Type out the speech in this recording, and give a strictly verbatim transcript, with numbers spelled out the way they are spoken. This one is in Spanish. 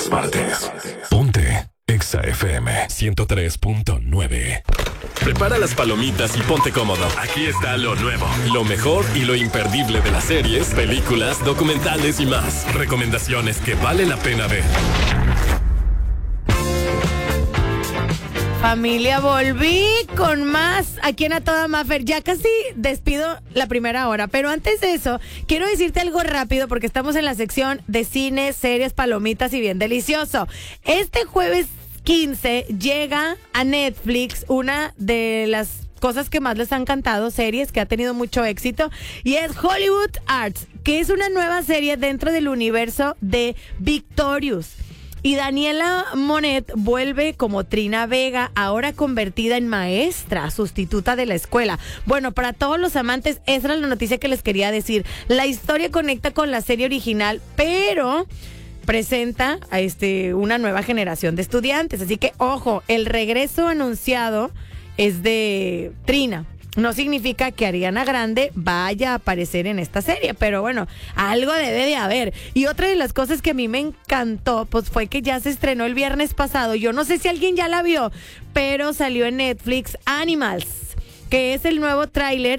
todas partes. Ponte Exa F M ciento tres punto nueve. Prepara las palomitas y ponte cómodo. Aquí está lo nuevo, lo mejor y lo imperdible de las series, películas, documentales y más. Recomendaciones que vale la pena ver. Familia, volví con más aquí en A Toda Maffer. Ya casi despido la primera hora, pero antes de eso, quiero decirte algo rápido porque estamos en la sección de cine, series, palomitas y bien delicioso. Este jueves quince llega a Netflix una de las cosas que más les han cantado, series que ha tenido mucho éxito, y es Hollywood Arts, que es una nueva serie dentro del universo de Victorious. Y Daniela Monet vuelve como Trina Vega, ahora convertida en maestra sustituta de la escuela. Bueno, para todos los amantes, esa era la noticia que les quería decir. La historia conecta con la serie original, pero presenta a este una nueva generación de estudiantes. Así que, ojo, el regreso anunciado es de Trina. No significa que Ariana Grande vaya a aparecer en esta serie, pero bueno, algo debe de haber. Y otra de las cosas que a mí me encantó, pues fue que ya se estrenó el viernes pasado. Yo no sé si alguien ya la vio, pero salió en Netflix Animals, que es el nuevo tráiler